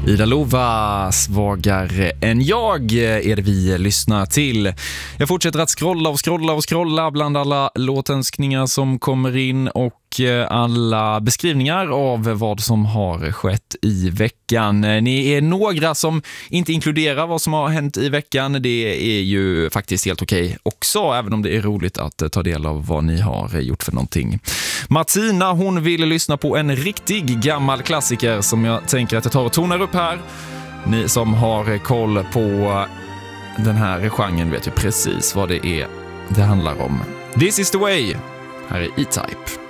Ida Lova, Svagare än jag är det vi lyssnar till. Jag fortsätter att scrolla bland alla låtönskningar som kommer in och alla beskrivningar av vad som har skett i veckan. Ni är några som inte inkluderar vad som har hänt i veckan. Det är ju faktiskt helt okej också, även om det är roligt att ta del av vad ni har gjort för någonting. Martina, hon ville lyssna på en riktig gammal klassiker som jag tänker att jag tar och tonar upp här. Ni som har koll på den här genren vet ju precis vad det är det handlar om. This is the way. Här är E-Type.